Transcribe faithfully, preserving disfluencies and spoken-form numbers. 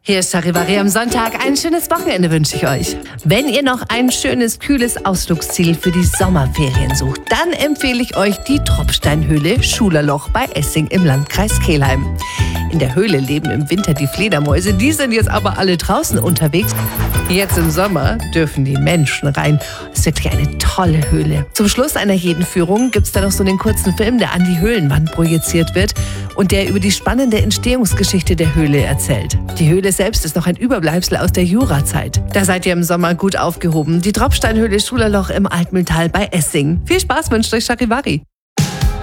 Hier ist Charivari am Sonntag. Ein schönes Wochenende wünsche ich euch. Wenn ihr noch ein schönes, kühles Ausflugsziel für die Sommerferien sucht, dann empfehle ich euch die Tropfsteinhöhle Schulerloch bei Essing im Landkreis Kelheim. In der Höhle leben im Winter die Fledermäuse, die sind jetzt aber alle draußen unterwegs. Jetzt im Sommer dürfen die Menschen rein. Es ist wirklich eine tolle Höhle. Zum Schluss einer jeden Führung gibt es da noch so einen kurzen Film, der an die Höhlenwand projiziert wird und der über die spannende Entstehungsgeschichte der Höhle erzählt. Die Höhle selbst ist noch ein Überbleibsel aus der Jurazeit. Da seid ihr im Sommer gut aufgehoben. Die Tropfsteinhöhle Schulerloch im Altmühltal bei Essing. Viel Spaß wünscht euch Charivari.